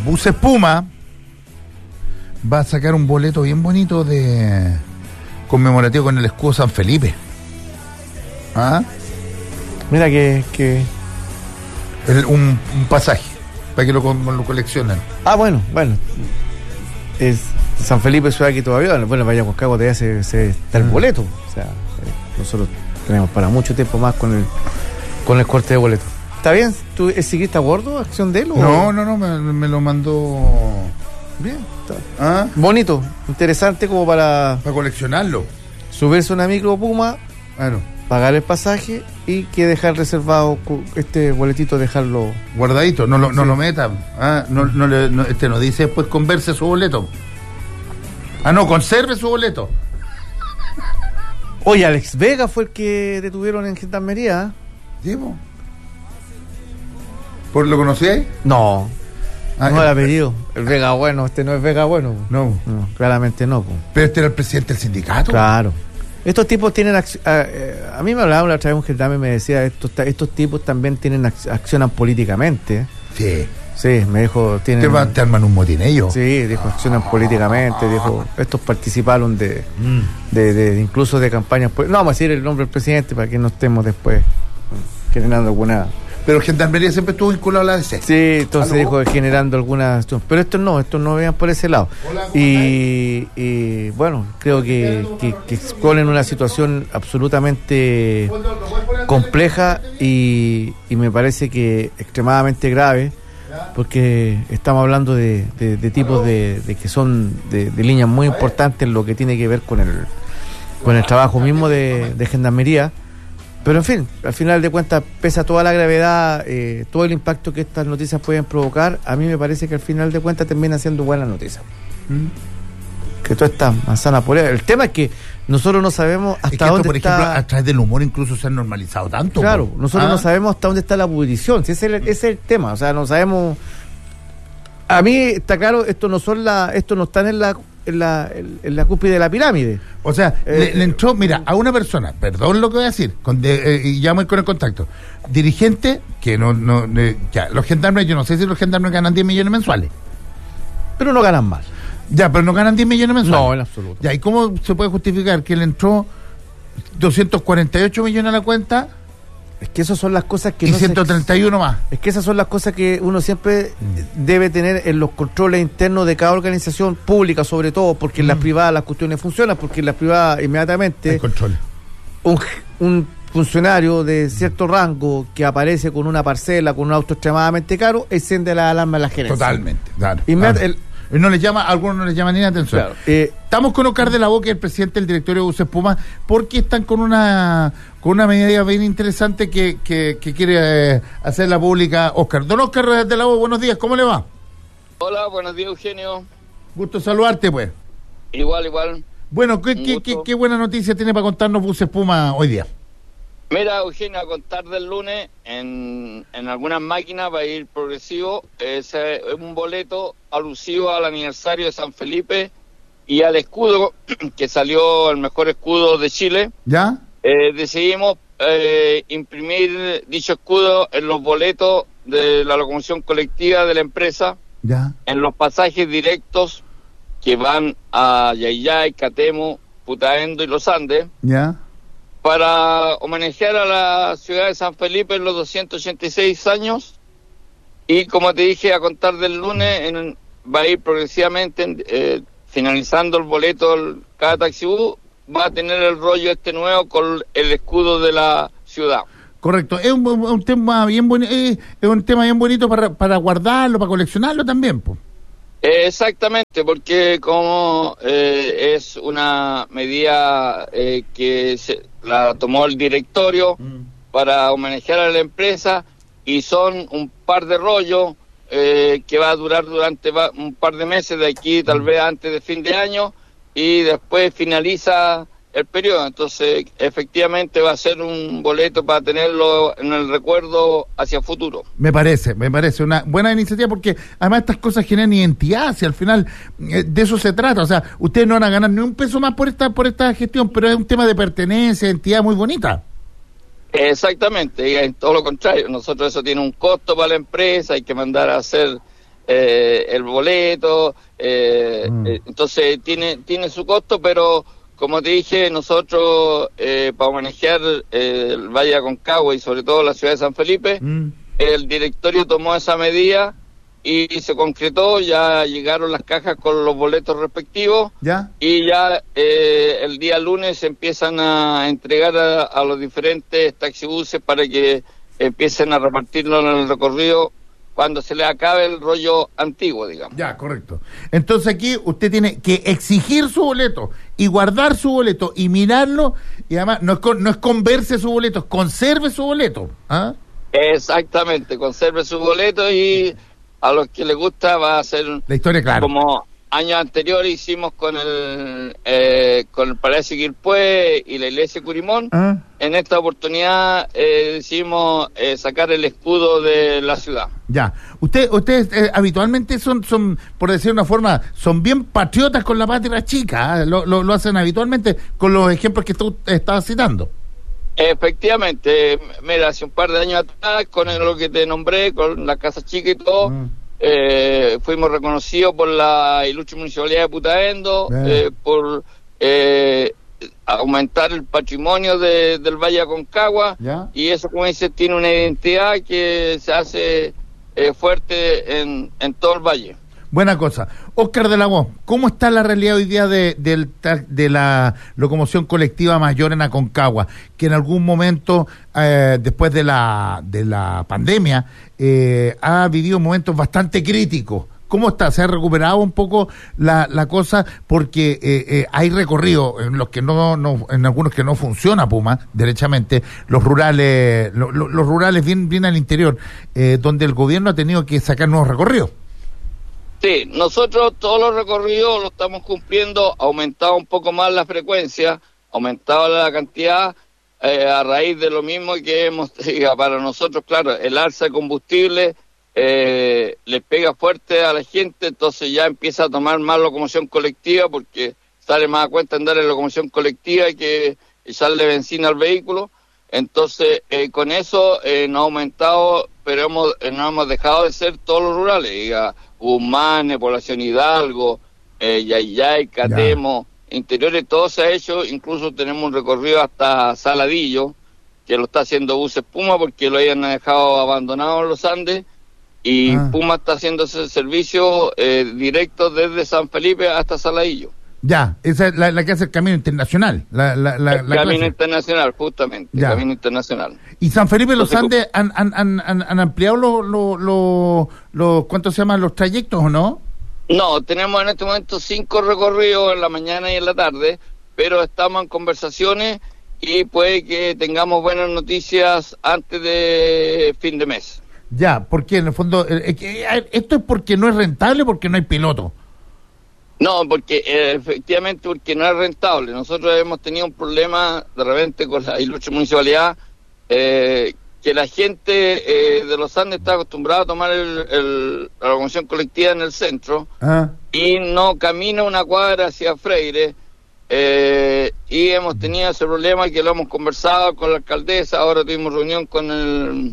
Buses Puma va a sacar un boleto bien bonito de conmemorativo con el escudo San Felipe. ¿Ah? Mira que... Un pasaje para que lo coleccionen. Ah, bueno. Es San Felipe, ciudad que todavía, bueno, vaya con Cago todavía se está el boleto. O sea, nosotros tenemos para mucho tiempo más con el corte de boleto. ¿Está bien? ¿Tú seguiste a bordo, acción de él? No, me lo mandó bien. Bonito, interesante como para coleccionarlo. Subirse a una micro Puma, claro, pagar el pasaje y que dejar reservado este boletito, dejarlo guardadito, no lo metan. No dice después converse su boleto. No, conserve su boleto. Oye, Alex Vega fue el que detuvieron en Gendarmería. ¿Sí, ¿Por lo conocíais? No. No el apellido. El Vega Bueno, no es Vega Bueno. No, claramente no. Pero este era el presidente del sindicato. Claro. Estos tipos tienen a mí me hablaba la otra vez un gendarme y me decía, estos tipos también accionan políticamente. Sí, me dijo, te arman un motín ellos. Sí, dijo, accionan políticamente, dijo, estos participaron de incluso de campañas, no vamos a decir el nombre del presidente para que no estemos después generando alguna. Pero Gendarmería siempre estuvo vinculado a la DC. Sí, entonces dijo generando algunas. Pero estos no vean por ese lado. Y bueno, creo que exponen una situación absolutamente compleja y me parece que extremadamente grave, porque estamos hablando de tipos de que son de líneas muy importantes en lo que tiene que ver con el trabajo mismo de Gendarmería. Pero en fin, al final de cuentas, pese a toda la gravedad, todo el impacto que estas noticias pueden provocar, a mí me parece que al final de cuentas termina siendo buena noticia. Que toda esta manzana por ahí. El tema es que nosotros no sabemos hasta dónde por está... ejemplo, a través del humor incluso se han normalizado tanto. Claro, nosotros no sabemos hasta dónde está la pudrición. Si ese es el tema, o sea, no sabemos... A mí está claro, esto no están en la cúspide de la pirámide. O sea, le entró, mira, a una persona, perdón lo que voy a decir, y ya voy con el contacto, dirigente, que los gendarmes, yo no sé si los gendarmes ganan 10 millones mensuales. Pero no ganan más. Ya, pero no ganan 10 millones mensuales. No, en absoluto. Ya, ¿y cómo se puede justificar que le entró 248 millones a la cuenta? Es que esas son las cosas que... Y 131 más. Es que esas son las cosas que uno siempre debe tener en los controles internos de cada organización pública, sobre todo, porque en las privadas las cuestiones funcionan, porque en las privadas inmediatamente... El control. Un funcionario de cierto rango que aparece con una parcela, con un auto extremadamente caro, enciende la alarma en la gerencia. Totalmente, claro. Algunos no les llaman ni la atención. Claro. Estamos con Oscar de la Boca, el presidente del directorio de Buses Puma, porque están con una medida bien interesante que quiere hacerla pública Oscar. Don Oscar de la Boca, buenos días, ¿cómo le va? Hola, buenos días, Eugenio. Gusto saludarte, pues. Igual. Bueno, ¿qué buena noticia tiene para contarnos Buses Puma hoy día? Mira, Eugenio, a contar del lunes, en algunas máquinas va a ir progresivo, es un boleto alusivo al aniversario de San Felipe y al escudo, que salió el mejor escudo de Chile. ¿Ya? Decidimos imprimir dicho escudo en los boletos de la locomoción colectiva de la empresa, ¿ya? En los pasajes directos que van a Yayay, Catemo, Putaendo y Los Andes. ¿Ya? Para homenajear a la ciudad de San Felipe en los 286 años, y como te dije, a contar del lunes va a ir progresivamente finalizando el boleto. Cada taxibús va a tener el rollo nuevo con el escudo de la ciudad. Correcto, es un tema bien bonito, es un tema bien bonito para guardarlo, para coleccionarlo también, pues. Exactamente, porque como es una medida que la tomó el directorio para homenajear a la empresa, y son un par de rollos que va a durar durante un par de meses, de aquí tal vez antes de fin de año, y después finaliza el periodo. Entonces efectivamente va a ser un boleto para tenerlo en el recuerdo hacia futuro. Me parece una buena iniciativa, porque además estas cosas generan identidad, si al final de eso se trata. O sea, ustedes no van a ganar ni un peso más por esta gestión, pero es un tema de pertenencia, de identidad muy bonita. Exactamente, y en todo lo contrario, nosotros eso tiene un costo para la empresa, hay que mandar a hacer el boleto, entonces tiene su costo, pero como te dije, nosotros para manejar el Valle Aconcagua y sobre todo la ciudad de San Felipe, el directorio tomó esa medida y se concretó, ya llegaron las cajas con los boletos respectivos, y ya el día lunes se empiezan a entregar a los diferentes taxibuses para que empiecen a repartirlo en el recorrido cuando se le acabe el rollo antiguo, digamos. Ya, correcto. Entonces aquí usted tiene que exigir su boleto y guardar su boleto y mirarlo, y además no es converse su boleto, es conserve su boleto. ¿Ah? Exactamente, conserve su boleto, y a los que les gusta va a ser la historia, claro. Como años anteriores hicimos con el Palacio Quilpué y la Iglesia Curimón. En esta oportunidad decidimos sacar el escudo de la ciudad. Ya. Ustedes habitualmente son, por decir de una forma, son bien patriotas con la patria chica, ¿eh? Lo hacen habitualmente con los ejemplos que tú estabas citando. Efectivamente, mira, hace un par de años atrás, con lo que te nombré, con la Casa Chica y todo, fuimos reconocidos por la ilustre Municipalidad de Putaendo, por aumentar el patrimonio del Valle Aconcagua, y eso, como dices, tiene una identidad que se hace fuerte en todo el valle. Buena cosa. Óscar de la Voz, ¿cómo está la realidad hoy día de la locomoción colectiva mayor en Aconcagua? Que en algún momento, después de la pandemia, ha vivido momentos bastante críticos. ¿Cómo está? ¿Se ha recuperado un poco la cosa? Porque hay recorrido en los que en algunos que no funciona Puma, derechamente, los rurales bien al interior, donde el gobierno ha tenido que sacar nuevos recorridos. Sí, nosotros todos los recorridos lo estamos cumpliendo, aumentado un poco más la frecuencia, aumentado la cantidad, a raíz de lo mismo que hemos, para nosotros, claro, el alza de combustible le pega fuerte a la gente, entonces ya empieza a tomar más locomoción colectiva, porque sale más a cuenta andar en locomoción colectiva que echarle benzina al vehículo. Entonces, con eso no ha aumentado, pero no hemos dejado de ser todos los rurales, Humane, Población Hidalgo, Yayay, Catemo, interiores, todo se ha hecho. Incluso tenemos un recorrido hasta Saladillo, que lo está haciendo Buses Puma, porque lo hayan dejado abandonado en los Andes, y Puma está haciendo ese servicio directo desde San Felipe hasta Saladillo. Ya, esa es la que hace el Camino Internacional. El Camino Internacional, justamente, el Camino Internacional. ¿Y San Felipe Los Andes han ampliado los ¿cuánto se llaman los trayectos o no? No, tenemos en este momento 5 recorridos en la mañana y en la tarde, pero estamos en conversaciones y puede que tengamos buenas noticias antes de fin de mes. Ya, porque en el fondo, esto es porque no es rentable, porque no hay piloto. No, porque efectivamente porque no es rentable. Nosotros hemos tenido un problema de repente con la ilustre municipalidad, que la gente de los Andes está acostumbrada a tomar la locomoción colectiva en el centro y no camina una cuadra hacia Freire, y hemos tenido ese problema que lo hemos conversado con la alcaldesa. Ahora tuvimos reunión con el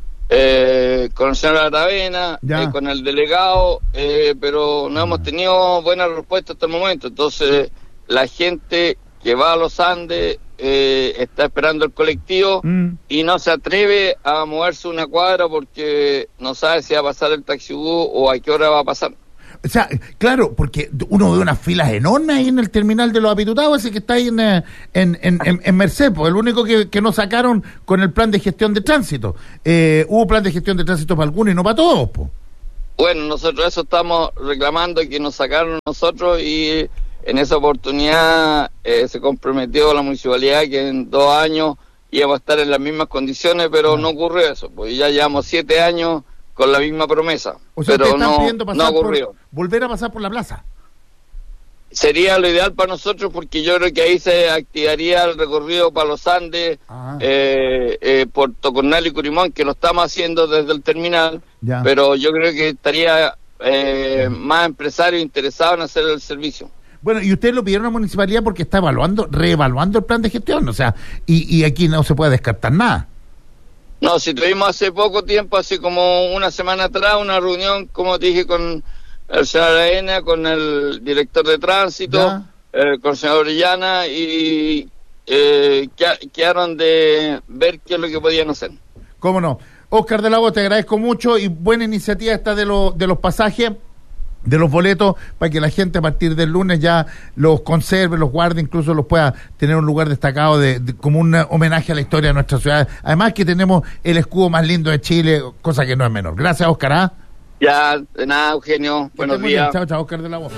señor Aravena, con el delegado, pero no hemos tenido buena respuesta hasta el momento. Entonces la gente que va a los Andes está esperando el colectivo y no se atreve a moverse una cuadra porque no sabe si va a pasar el taxibús o a qué hora va a pasar. O sea, claro, porque uno ve unas filas enormes ahí en el terminal de los apitutados, ese que está ahí en Merced, pues, el único que no sacaron con el plan de gestión de tránsito. Hubo plan de gestión de tránsito para algunos y no para todos, pues. Bueno, nosotros eso estamos reclamando, que nos sacaron nosotros, y en esa oportunidad se comprometió la municipalidad que en 2 años íbamos a estar en las mismas condiciones, pero no ocurrió eso, pues ya llevamos 7 años con la misma promesa, o sea, pero no ocurrió. Volver a pasar por la plaza. Sería lo ideal para nosotros, porque yo creo que ahí se activaría el recorrido para los Andes, por Tocornal y Curimón, que lo estamos haciendo desde el terminal, pero yo creo que estaría más empresarios interesados en hacer el servicio. Bueno, y ustedes lo pidieron a la municipalidad porque está reevaluando el plan de gestión, o sea, y aquí no se puede descartar nada. No, si tuvimos hace poco tiempo, hace como una semana atrás, una reunión, como te dije, con el señor Arena, con el director de tránsito, con el señor Orellana, y quedaron de ver qué es lo que podían hacer. ¿Cómo no? Óscar de la Voz, te agradezco mucho y buena iniciativa esta de los pasajes, de los boletos, para que la gente a partir del lunes ya los conserve, los guarde, incluso los pueda tener un lugar destacado como un homenaje a la historia de nuestra ciudad. Además que tenemos el escudo más lindo de Chile, cosa que no es menor. Gracias, Óscar. ¿Ah? Ya, de nada, Eugenio. Buenos días. Chao, chao, Óscar de la Voz.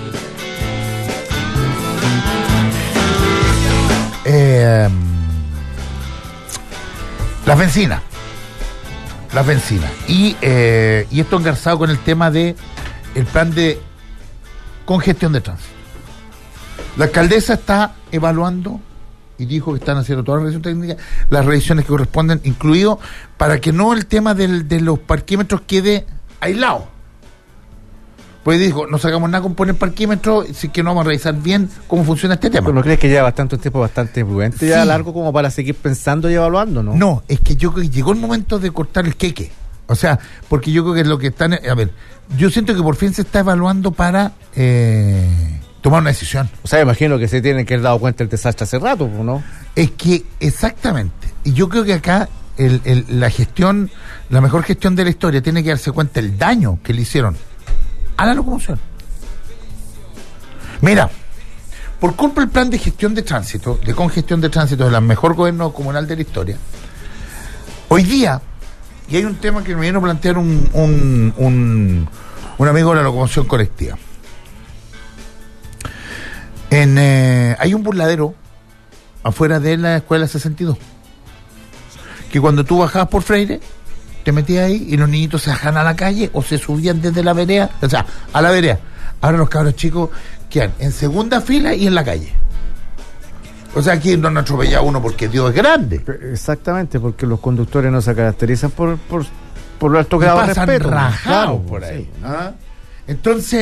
Las bencinas. Y esto engarzado con el tema de el plan de congestión de tránsito. La alcaldesa está evaluando y dijo que están haciendo todas las revisiones técnicas, las revisiones que corresponden, incluido para que no el tema de los parquímetros quede aislado. Pues dijo, no sacamos nada con poner parquímetros, así que no vamos a revisar bien cómo funciona este tema. ¿No crees que lleva bastante tiempo, bastante prudente, ya largo como para seguir pensando y evaluando, no? No, es que yo creo que llegó el momento de cortar el queque. O sea, porque yo creo que es lo que están... A ver, yo siento que por fin se está evaluando para tomar una decisión. O sea, imagino que se tienen que haber dado cuenta del desastre hace rato, ¿no? Es que, exactamente. Y yo creo que acá la gestión, la mejor gestión de la historia, tiene que darse cuenta del daño que le hicieron a la locomoción. Mira, por culpa del plan de gestión de tránsito, de congestión de tránsito, del mejor gobierno comunal de la historia, hoy día, y hay un tema que me vino a plantear un amigo de la locomoción colectiva. Hay un burladero afuera de la escuela 62, que cuando tú bajabas por Freire, te metías ahí y los niñitos se bajaban a la calle o se subían desde la vereda, o sea, a la vereda. Ahora los cabros chicos quedan en segunda fila y en la calle. O sea, aquí no atropella uno porque Dios es grande. Exactamente, porque los conductores no se caracterizan por lo alto grado de respeto. Rajados por ahí. Sí. ¿Ah? Entonces,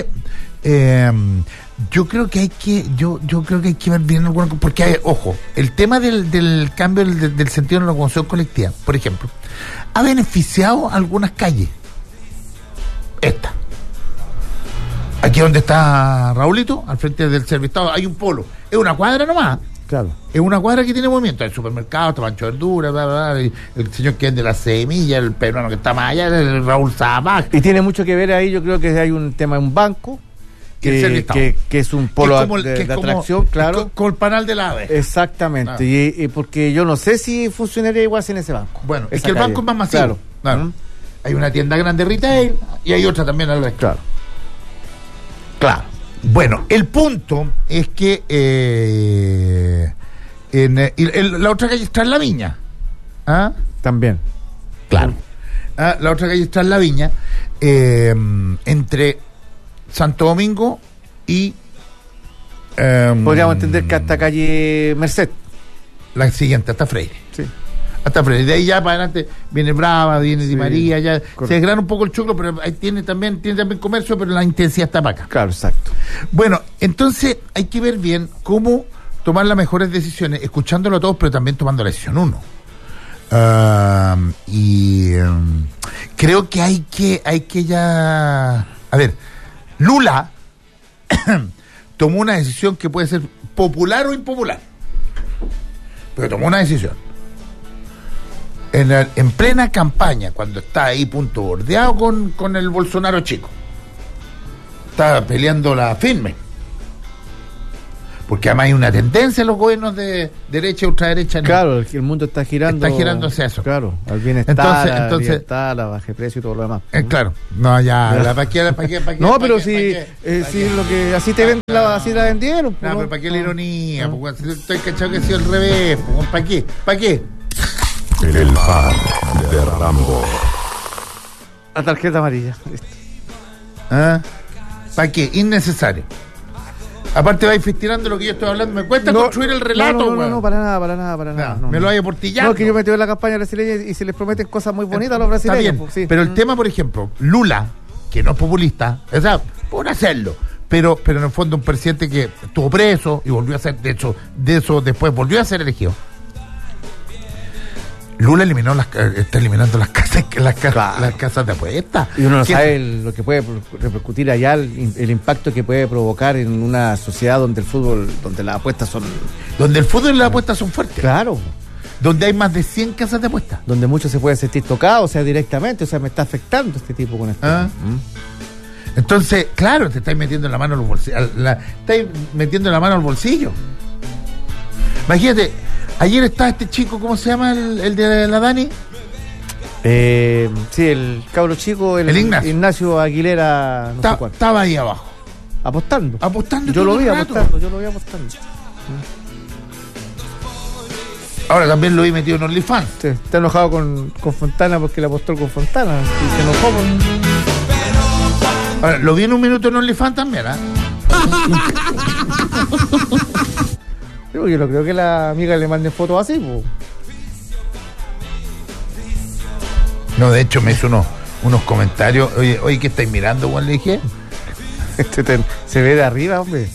yo creo que hay que ver bien alguna cosa, porque hay, ojo, el tema del cambio del sentido de la locomoción colectiva, por ejemplo, ha beneficiado algunas calles. Esta. Aquí donde está Raulito, al frente del Servistado, hay un polo. Es una cuadra nomás. Claro. Es una cuadra que tiene movimiento. El supermercado, está Pancho Verdura, bla, bla, bla, el señor que vende las semillas, el peruano que está más allá, el Raúl Zapag. Y tiene mucho que ver ahí, yo creo que hay un tema de un banco que es un polo de atracción, claro. Con el panal de la ave. Exactamente. Y porque yo no sé si funcionaría igual sin ese banco. Bueno, es que el banco es más masivo. Claro. Hay una tienda grande retail y hay otra también al resto. Claro. Bueno, el punto es que la otra calle está en La Viña. ¿Ah? También. Claro. La otra calle está en La Viña, entre Santo Domingo y... podríamos entender que hasta calle Merced. La siguiente, hasta Freire. Sí. Hasta Freire. De ahí ya para adelante viene Brava, viene Di María, ya correcto. Se desgrana un poco el choclo, pero ahí tiene también comercio, pero la intensidad está para acá. Claro, exacto. Bueno, entonces hay que ver bien cómo tomar las mejores decisiones, escuchándolo a todos, pero también tomando la decisión uno. Creo que hay que ya... A ver, Lula tomó una decisión que puede ser popular o impopular, pero tomó una decisión. En plena campaña, cuando está ahí punto bordeado con el Bolsonaro chico, está peleando la firme, porque además hay una tendencia en los gobiernos de derecha y ultraderecha. Claro, el mundo está girando hacia eso. Claro, al bienestar, entonces, la baja de precio y todo lo demás. Claro, no, ya, ¿para qué? No, pero si lo que así te ven, así la vendieron. No, pero ¿para qué la ironía? Porque estoy cachado que ha sido al revés. ¿Para qué? ¿Para qué? El bar de Rambo. La tarjeta amarilla. ¿Para qué? Innecesario. Aparte vais tirando lo que yo estoy hablando. Me cuesta construir el relato. No, para nada. Me lo vaya portillando. No, que yo metí en la campaña brasileña y se les prometen cosas muy bonitas a los brasileños. Está bien, sí. Pero el tema, por ejemplo, Lula, que no es populista, o sea, por hacerlo, pero en el fondo un presidente que estuvo preso y volvió a ser, de eso después volvió a ser elegido. Lula está eliminando las casas Claro. las casas de apuestas. Y uno no ¿Qué? sabe lo que puede repercutir allá, el impacto que puede provocar en una sociedad donde el fútbol, donde las apuestas son... Donde el fútbol y las apuestas son fuertes. Claro. Donde hay más de 100 casas de apuestas. Donde muchos se pueden sentir tocados, o sea, directamente, o sea, me está afectando este tipo con esto. Ah. Entonces, claro, te estáis metiendo la mano en los bolsillos. Estáis metiendo la mano al bolsillo. Imagínate, ayer estaba este chico, ¿cómo se llama el de la Dani? Sí, el cabro chico, el Ignacio Aguilera, no sé cuál. Estaba ahí abajo. Apostando. Apostando. Yo todo lo vi el rato. apostando. Ahora también lo vi metido en OnlyFans. Sí, está enojado con Fontana porque le apostó con Fontana. Y se enojó Ahora, lo vi en un minuto en OnlyFans también, ¿ah? Yo no creo que la amiga le mande fotos así, po. No, de hecho me hizo unos comentarios. Oye, ¿qué estáis mirando, Juan? Le dije. Se ve de arriba, hombre.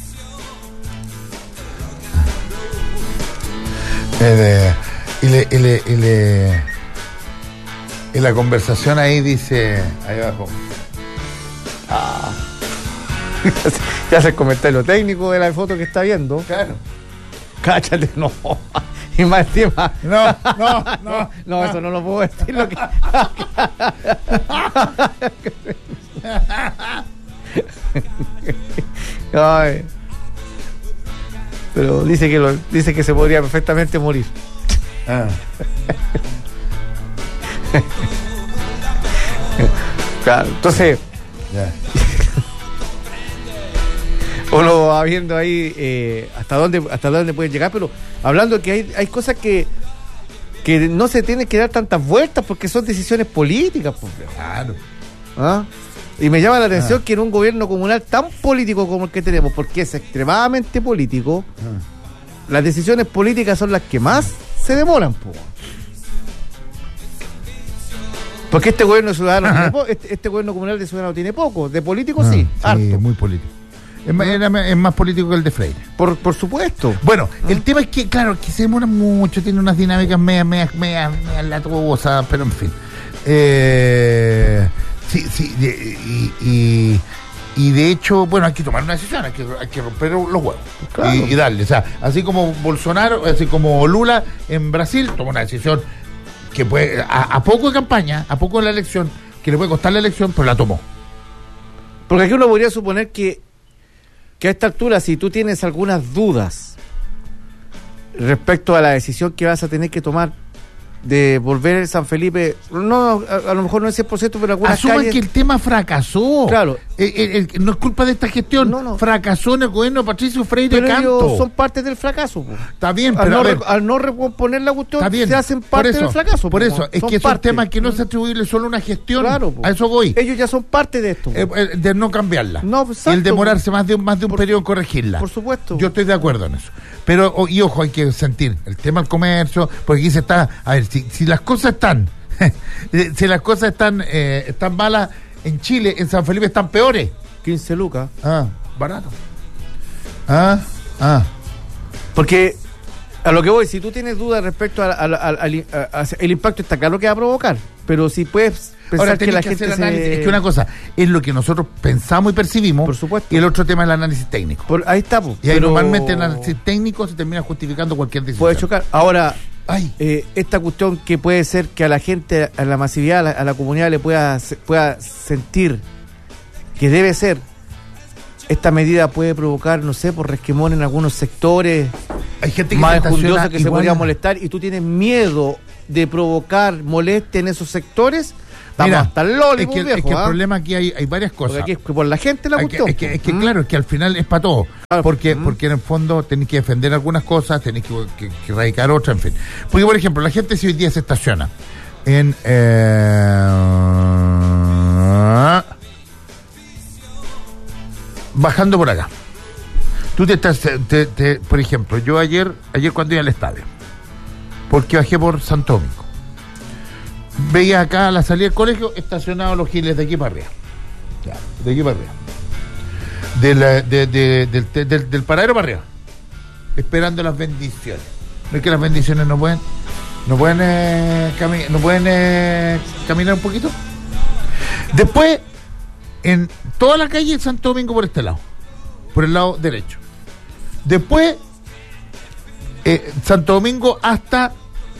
Y la conversación ahí dice, ahí abajo. Ya hace el comentario técnico de la foto que está viendo. Claro. Cáchate, no. Y más encima. No, eso no lo puedo decir. Lo que... Ay. Pero dice que se podría perfectamente morir. Ah. Claro, entonces Ya. uno va viendo ahí hasta dónde pueden llegar, pero hablando que hay cosas que no se tienen que dar tantas vueltas porque son decisiones políticas, pues. Claro. ¿Ah? Y me llama la atención que en un gobierno comunal tan político como el que tenemos, porque es extremadamente político, las decisiones políticas son las que más se demoran, pues. Porque este gobierno ciudadano este gobierno comunal de ciudadano tiene poco, de político sí, harto. Muy político. Es más político que el de Freire. Por supuesto. Bueno, el tema es que, claro, que se demora mucho, tiene unas dinámicas medias latuosas, pero en fin. Y de hecho, bueno, hay que tomar una decisión, hay que romper los huevos. Claro. Y darle, o sea, así como Bolsonaro, así como Lula en Brasil, tomó una decisión que puede, a poco de campaña, a poco de la elección, que le puede costar la elección, pero la tomó. Porque aquí uno podría suponer que a esta altura, si tú tienes algunas dudas respecto a la decisión que vas a tener que tomar de volver San Felipe, no, a lo mejor no es 100%, pero algunas asuman calles... que el tema fracasó. Claro. No es culpa de esta gestión. No. Fracasó en el gobierno de Patricio Freire pero Canto. Ellos son parte del fracaso, po. Está bien, pero al no recomponer la cuestión, se hacen parte del fracaso. Por eso, es que son temas que no es atribuible solo a una gestión. Claro, a eso voy. Ellos ya son parte de esto. De no cambiarla. No, exacto, y el demorarse más de un periodo en corregirla. Por supuesto. Yo estoy de acuerdo en eso. Pero, y ojo, hay que sentir el tema del comercio, porque aquí se está, a ver, si las cosas están, si las cosas están malas en Chile, en San Felipe están peores. 15 lucas. Barato. Porque a lo que voy, si tú tienes dudas respecto al impacto, está claro que va a provocar, pero si puedes pensar ahora, que la gente es que una cosa es lo que nosotros pensamos y percibimos, por supuesto, y el otro tema es el análisis técnico. Ahí está, pues. Y ahí normalmente el análisis técnico se termina justificando cualquier decisión. Puede chocar. Ahora, esta cuestión que puede ser que a la gente, a la masividad, a la comunidad le pueda sentir que debe ser, esta medida puede provocar, no sé, por resquemón en algunos sectores. Hay gente que más enjundiosa que se podría molestar, y tú tienes miedo de provocar molestia en esos sectores. Mira, hasta el loli, es que el problema aquí hay varias cosas. Porque aquí es por la gente la cuestión. Es que claro, es que al final es para todo. Claro. Porque en el fondo tenéis que defender algunas cosas, tenéis que erradicar otras, en fin. Porque, por ejemplo, la gente si hoy día se estaciona en... bajando por acá. Tú por ejemplo, yo ayer cuando iba al estadio, porque bajé por Santo Domingo, veía acá a la salida del colegio estacionados los giles de aquí para arriba. Ya, de aquí para arriba. Del paradero para arriba. Esperando las bendiciones. ¿No es que las bendiciones no pueden? ¿No pueden, caminar un poquito? Después, en toda la calle Santo Domingo por este lado, por el lado derecho. Después, Santo Domingo hasta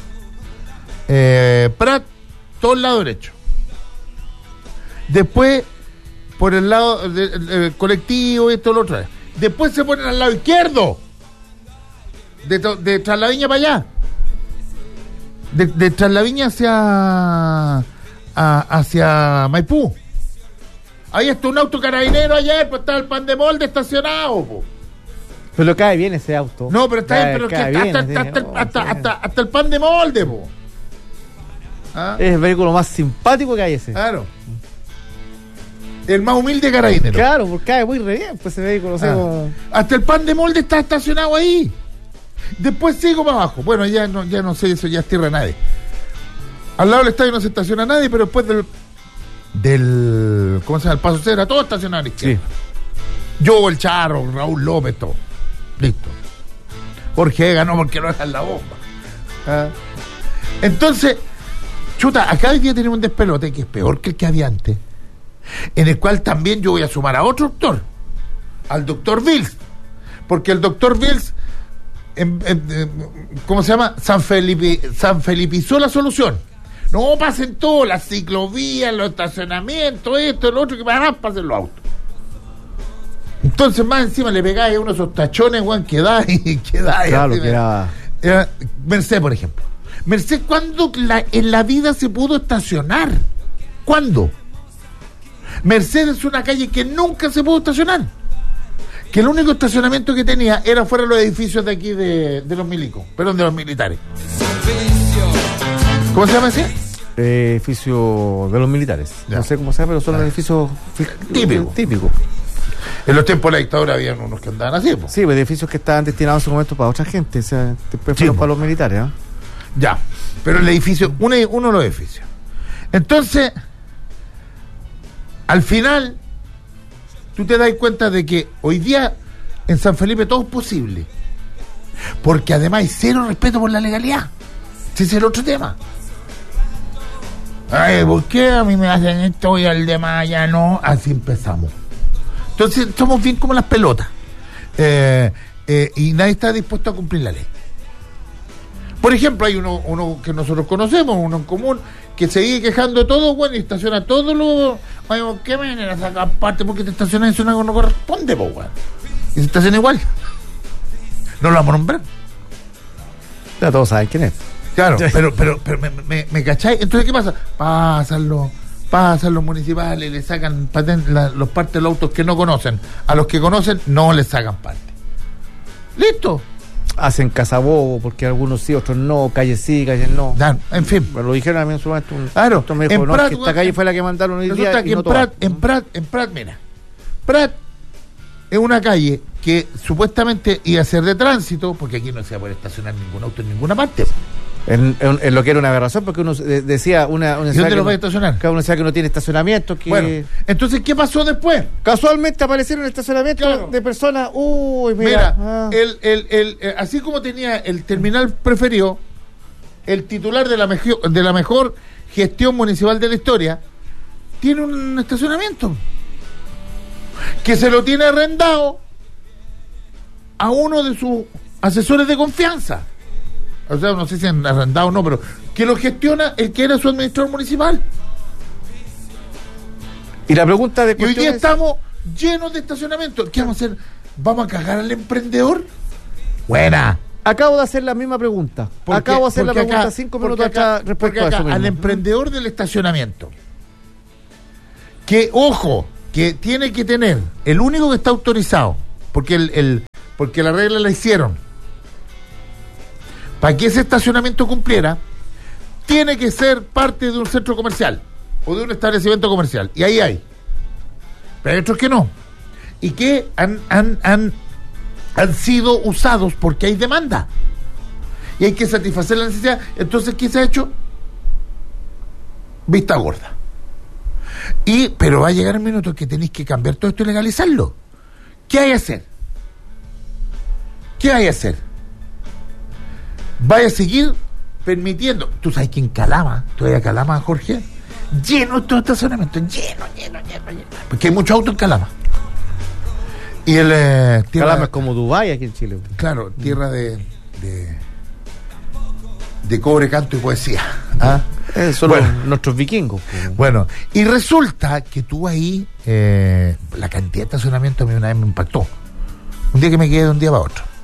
Prat, todo el lado derecho. Después, por el lado del colectivo y todo lo otro. Después se ponen al lado izquierdo, de Traslaviña para allá. De Traslaviña hacia Maipú. Ahí está un auto carabinero ayer, pues estaba el pan de molde estacionado, po. Pero cae bien ese auto. No, pero está bien, pero es que hasta el pan de molde, po. ¿Ah? Es el vehículo más simpático que hay ese. Claro. El más humilde carabinero. Claro, porque cae muy re bien, pues ese vehículo. Hasta el pan de molde está estacionado ahí. Después sigo para abajo. Bueno, ya no sé, eso ya es tierra de nadie. Al lado del estadio no se estaciona nadie, pero después del ¿cómo se llama? El Paso Cera, todo estacionado. Sí. Yo, el Charro, Raúl López, todo. Listo. Jorge ganó porque no era la bomba. Entonces, chuta, acá hoy día tenemos un despelote que es peor que el que había antes, en el cual también yo voy a sumar a otro doctor, al doctor Vils, porque el doctor Vils, ¿cómo se llama? San Felipizó la solución. No pasen todo, las ciclovías, los estacionamientos, esto, lo otro, que van a pasar los autos. Entonces, más encima le pegáis a uno de esos tachones, Juan, que da. Claro, que era Merced, por ejemplo. Merced, ¿cuándo en la vida se pudo estacionar? ¿Cuándo? Merced es una calle que nunca se pudo estacionar. Que el único estacionamiento que tenía era fuera de los edificios de aquí de los milicos, perdón, de los militares. ¿Cómo se llama ese? Edificio de los militares. Ya. No sé cómo se llama, pero son los edificios típicos. En los tiempos de la dictadura había unos que andaban así, po. Sí, pues edificios que estaban destinados en su momento para otra gente, o sea, después fueron para los militares, ¿eh? Ya, pero el edificio, uno de los edificios. Entonces, al final, tú te das cuenta de que hoy día en San Felipe todo es posible, porque además hay cero respeto por la legalidad. Ese es el otro tema. Ay, ¿por qué a mí me hacen esto y al demás ya no? Así empezamos. Entonces somos bien como las pelotas, y nadie está dispuesto a cumplir la ley. Por ejemplo, hay uno que nosotros conocemos, uno en común, que se sigue quejando de todo, bueno, y estaciona todo lo... Oye, ¿por qué me vienen a sacar parte? Porque te estacionas en zona que no corresponde, pues, bueno. Y se estaciona igual. No lo vamos a nombrar. Ya todos saben quién es. Claro, pero ¿me cachai? Entonces, ¿qué pasa? Pasan los municipales, le sacan los partes de los autos que no conocen. A los que conocen no les sacan parte. ¡Listo! Hacen cazabobo, porque algunos sí, otros no, calles sí, calles no. En fin. Pero lo dijeron a mí en su momento. Claro, me dijo, no, Prat, que esta calle fue la que mandaron hoy día. Que en Prat, mira. Prat es una calle que supuestamente iba a ser de tránsito, porque aquí no se va a poder estacionar ningún auto en ninguna parte. En lo que era una aberración, porque uno decía ¿dónde lo va a estacionar? Cada uno decía que no tiene estacionamiento. Bueno, entonces, ¿qué pasó después? Casualmente aparecieron estacionamientos de personas. Uy, mira. Así como tenía el terminal preferido, el titular de la mejor gestión municipal de la historia tiene un estacionamiento que se lo tiene arrendado a uno de sus asesores de confianza. O sea, no sé si han arrendado o no, pero que lo gestiona el que era su administrador municipal. Y la pregunta de y hoy día estamos llenos de estacionamientos. ¿Qué vamos a hacer? ¿Vamos a cagar al emprendedor? Buena. Acabo de hacer la misma pregunta. Acabo de hacer la pregunta 5 minutos atrás respecto a eso mismo. Al emprendedor del estacionamiento. Que, ojo, que tiene que tener el único que está autorizado, porque porque la regla la hicieron. Para que ese estacionamiento cumpliera, tiene que ser parte de un centro comercial o de un establecimiento comercial. Y ahí hay. Pero hay otros que no. Y que han sido usados porque hay demanda. Y hay que satisfacer la necesidad. Entonces, ¿qué se ha hecho? Vista gorda. Pero va a llegar el minuto en que tenéis que cambiar todo esto y legalizarlo. ¿Qué hay que hacer? ¿Qué hay que hacer? Vaya a seguir permitiendo, tú sabes que en Calama, todavía Calama, Jorge, lleno estos estacionamientos, lleno, porque hay muchos autos en Calama. Y el Calama es como Dubái aquí en Chile. Claro, tierra de cobre, canto y poesía. ¿Ah? Son nuestros vikingos. Bueno, y resulta que tú ahí, la cantidad de estacionamiento a mí una vez me impactó. Un día que me quedé de un día para otro.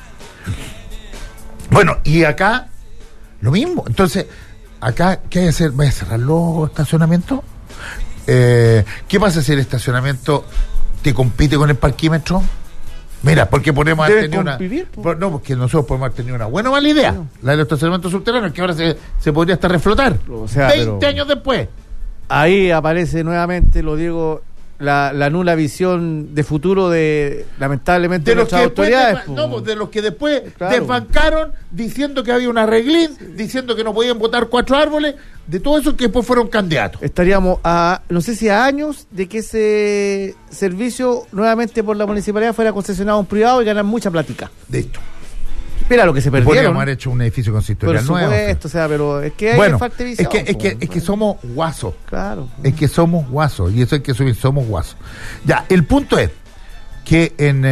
Bueno, y acá, lo mismo. Entonces, acá, ¿qué hay que hacer? ¿Vaya a cerrar los estacionamientos? ¿Qué pasa si el estacionamiento te compite con el parquímetro? Mira, porque podemos haber tenido no, porque nosotros podemos haber tenido una buena o mala idea, la del estacionamiento subterráneo, que ahora se podría hasta reflotar. O sea, 20 años después. Ahí aparece nuevamente, lo digo, la nula visión de futuro lamentablemente, de nuestras autoridades. De los que después desbancaron diciendo que había un arreglín, diciendo que no podían botar 4 árboles, de todo eso que después fueron candidatos. Estaríamos no sé si a años de que ese servicio nuevamente por la municipalidad fuera concesionado a un privado y ganar mucha plática. De esto. Mira lo que se perdieron. Podríamos haber hecho un edificio consistorial nuevo. Por supuesto, o sea, pero es que hay falta de visión. Es que somos guasos. Claro. Es que somos guasos. Y eso hay que subir, somos guasos. Ya, el punto es que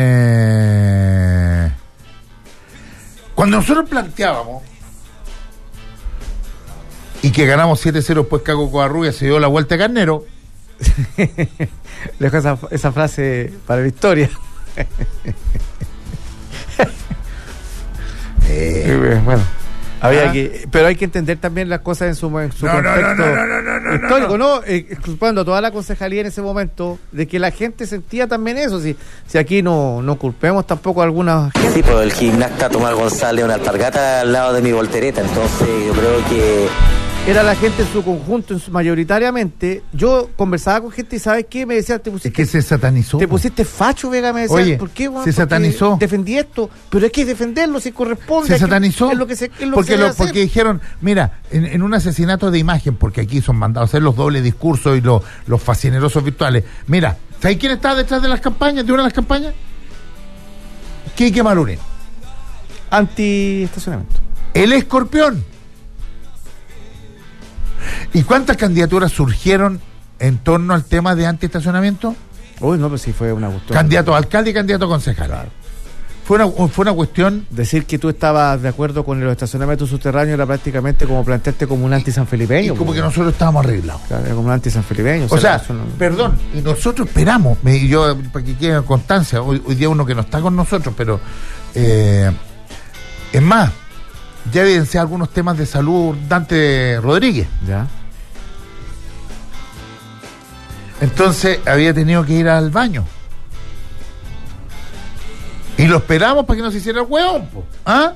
cuando nosotros planteábamos y que ganamos 7-0, después Caco Covarrubia se dio la vuelta a Carnero. Le dejo esa frase para la historia. Bueno, pero hay que entender también las cosas en su contexto histórico, ¿no? Culpando a toda la concejalía en ese momento de que la gente sentía también eso. Si aquí no culpemos tampoco a alguna gente. Sí, pues el gimnasta Tomás González, una alpargata al lado de mi voltereta, entonces yo creo que era la gente en su conjunto, mayoritariamente. Yo conversaba con gente y ¿sabes qué? Me decían, es que se satanizó. Te pusiste facho, Vega, me decían. Oye, ¿por qué, se satanizó. Defendí esto, pero hay que defenderlo si corresponde. Se satanizó. Es lo que se porque dijeron, mira, en un asesinato de imagen, porque aquí son mandados a hacer los dobles discursos y los fascinerosos virtuales. Mira, ¿sabes quién está detrás de las campañas, de una de las campañas? Quique Marurín. Anti-estacionamiento. El Escorpión. ¿Y cuántas candidaturas surgieron en torno al tema de antiestacionamiento? Uy, no, pero sí fue una cuestión. Candidato a alcalde y candidato a concejal. Claro. Fue una cuestión. Decir que tú estabas de acuerdo con los estacionamientos subterráneos era prácticamente como plantearte como un anti-sanfelipeño. Y como que nosotros estábamos arreglados. Claro, era como un anti-sanfelipeño. O sea, perdón, y nosotros esperamos, yo para que quede constancia, hoy día uno que no está con nosotros, pero es más, ya evidencié algunos temas de salud Dante Rodríguez. Ya. Entonces había tenido que ir al baño. Y lo esperamos para que nos hiciera el hueón, po. ¿Ah?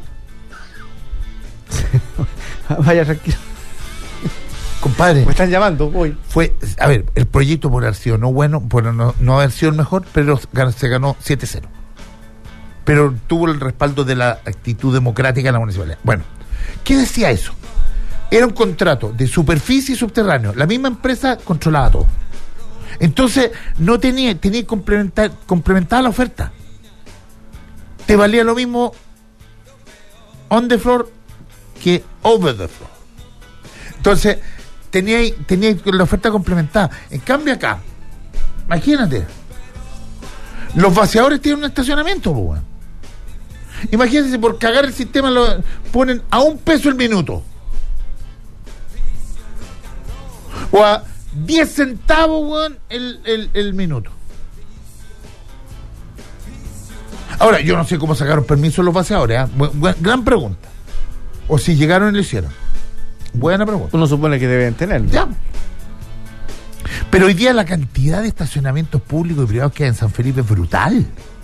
Vaya, tranquilo. Compadre. Me están llamando, voy. A ver, el proyecto por haber sido no bueno, por no haber sido el mejor, pero se ganó 7-0. Pero tuvo el respaldo de la actitud democrática en la municipalidad. Bueno, ¿qué decía eso? Era un contrato de superficie y subterráneo. La misma empresa controlaba todo. Entonces, no tenía que complementar la oferta. Te valía lo mismo on the floor que over the floor. Entonces, tenía la oferta complementada. En cambio acá, imagínate, los vaciadores tienen un estacionamiento, pues. Imagínense, por cagar el sistema lo ponen a $1 el minuto. O a 10 centavos, weón, el minuto. Ahora, yo no sé cómo sacaron permiso los vaciadores, ¿eh? Gran pregunta. O si llegaron y lo hicieron. Buena pregunta. Uno supone que deben tenerlo. Ya. Pero hoy día la cantidad de estacionamientos públicos y privados que hay en San Felipe es brutal.